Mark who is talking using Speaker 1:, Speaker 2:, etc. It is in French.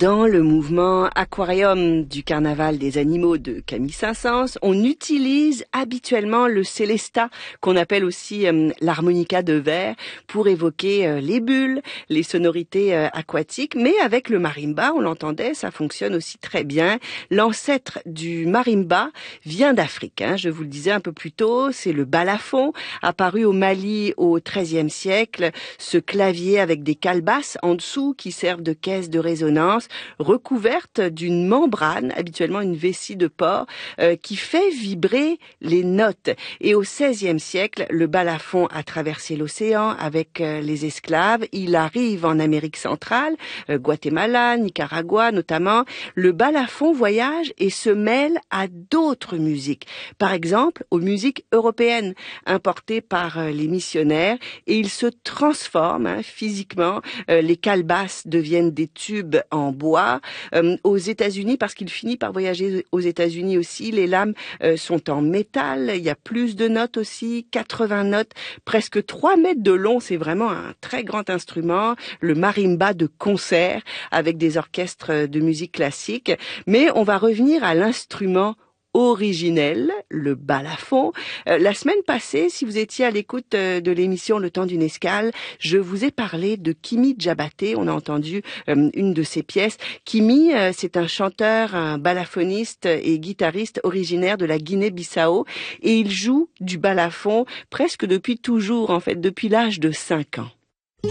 Speaker 1: Dans le mouvement Aquarium du Carnaval des animaux de Camille Saint-Saëns, on utilise habituellement le célesta, qu'on appelle aussi l'harmonica de verre, pour évoquer les bulles, les sonorités aquatiques. Mais avec le marimba, on l'entendait, ça fonctionne aussi très bien. L'ancêtre du marimba vient d'Afrique. Je vous le disais un peu plus tôt, c'est le balafon, apparu au Mali au XIIIe siècle. Ce clavier avec des calebasses en dessous qui servent de caisse de résonance, recouverte d'une membrane, habituellement une vessie de porc, qui fait vibrer les notes. Et au XVIe siècle, le balafon a traversé l'océan avec les esclaves. Il arrive en Amérique centrale, Guatemala, Nicaragua notamment. Le balafon voyage et se mêle à d'autres musiques. Par exemple, aux musiques européennes importées par les missionnaires, et il se transforme physiquement. Les calebasses deviennent des tubes en bois. Aux États-Unis, parce qu'il finit par voyager aux États-Unis aussi, les lames sont en métal. Il y a plus de notes aussi, 80 notes, presque 3 mètres de long. C'est vraiment un très grand instrument, le marimba de concert avec des orchestres de musique classique. Mais on va revenir à l'instrument originel, le balafon. La semaine passée, si vous étiez à l'écoute de l'émission Le Temps d'une escale, je vous ai parlé de Kimi Diabaté. On a entendu une de ses pièces. Kimi, c'est un chanteur, un balafoniste et guitariste originaire de la Guinée-Bissau, et il joue du balafon presque depuis toujours, en fait, depuis l'âge de 5 ans.